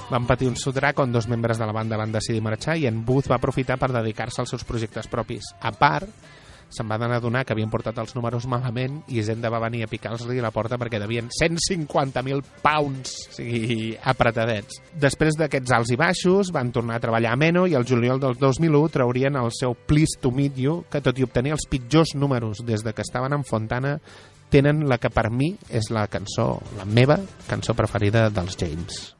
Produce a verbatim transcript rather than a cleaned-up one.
Van patir un sotrac on dos membres de la banda van decidir marxar i en Booth va aprofitar per dedicar-se als seus projectes propis. A part, se'n van adonar que havien portat els números malament i Zenda va venir a picar-los-li a la porta perquè devien cent cinquanta mil pounds, o sigui, apretadets. Després d'aquests alts i baixos, van tornar a treballar a Meno i el juliol del dos mil u traurien el seu Pleased to Meet You, que tot i obtenir els pitjors números des de que estaven en Fontana, tenen la que per mi és la cançó, la meva cançó preferida dels James.